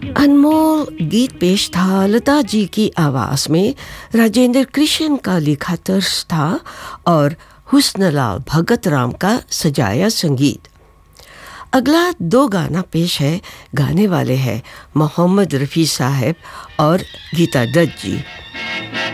अनमोल गीत पेश था लता जी की आवाज़ में। राजेंद्र कृष्ण का लिखा तर्ज था और हुस्नलाल भगत राम का सजाया संगीत। अगला दो गाना पेश है। गाने वाले हैं मोहम्मद रफ़ी साहब और गीता दत्त जी।